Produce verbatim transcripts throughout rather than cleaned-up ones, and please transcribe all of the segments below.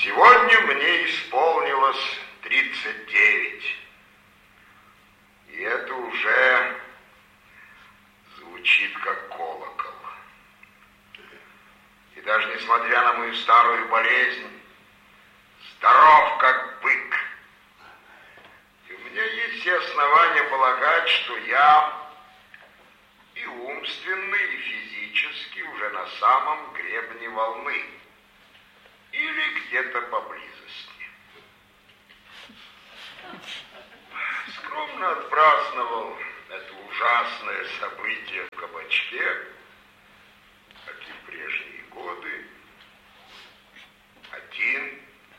Сегодня мне исполнилось тридцать девять. И это уже звучит как колокол. И даже несмотря на мою старую болезнь, здоров как бык. И у меня есть все основания полагать, что я и умственно, и физически уже на самом гребне волны. Или где-то поблизости. Скромно отпраздновал это ужасное событие в кабачке, как и в прежние годы, один.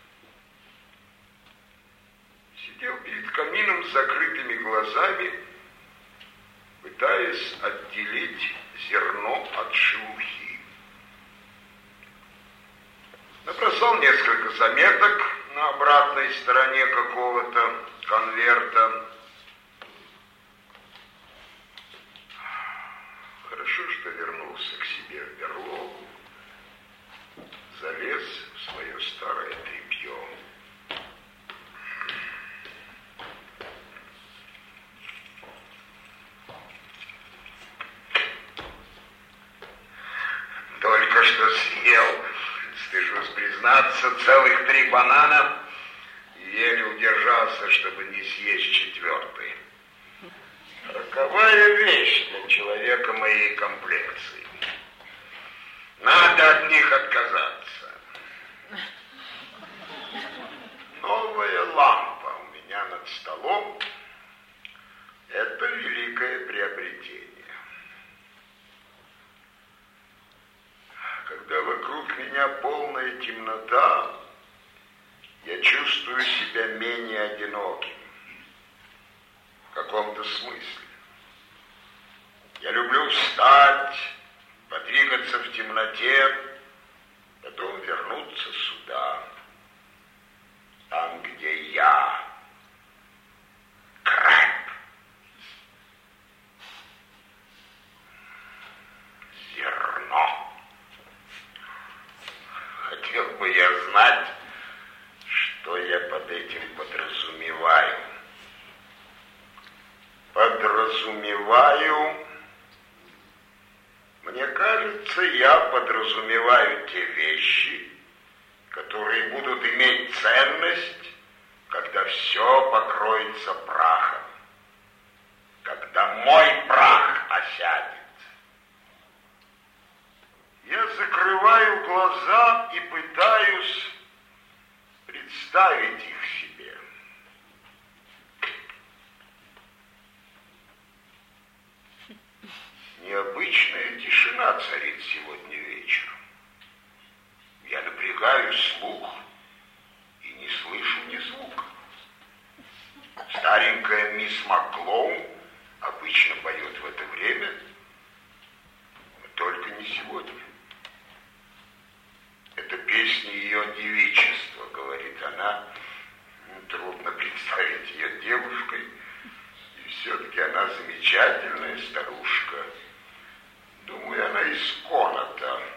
Сидел перед камином с закрытыми глазами, пытаясь отделить зерно от шелухи. Набросал несколько заметок на обратной стороне какого-то конверта. Хорошо, что вернулся к себе в берлогу, залез в свое старое тряпье. Только что съел, стыжусь признаться, целых три банана и еле удержался, чтобы не съесть четвертый. Роковая вещь для человека моей комплекции. Надо от них отказаться. Новая лампа у меня над столом – это великое приобретение. Когда вокруг меня полная темнота, я чувствую себя менее одиноким. В каком-то смысле. Я люблю встать, подвигаться в темноте, потом вернуться сюда, там, где я, Крэб. Зерно. Хотел бы я знать, что я под этим подразумеваю. Подразумеваю, мне кажется, я подразумеваю те вещи, которые будут иметь ценность, когда все покроется прахом, когда мой прах осядет. Я закрываю глаза и пытаюсь представить их себе. Необычная тишина царит сегодня вечером. Я напрягаю слух и не слышу ни звука. Старенькая мисс Макклоун обычно поет в это время, но только не сегодня. Это песня ее девичества, говорит она. Трудно представить ее девушкой, и все-таки она замечательная старушка. Думаю, она из Коната.